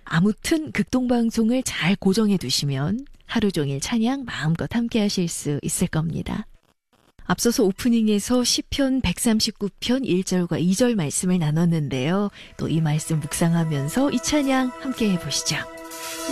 아무튼 극동방송을 잘 고정해 두시면 하루 종일 찬양 마음껏 함께 하실 수 있을 겁니다. 앞서서 오프닝에서 시편 139편 1절과 2절 말씀을 나눴는데요. 또 이 말씀 묵상하면서 이 찬양 함께 해보시죠.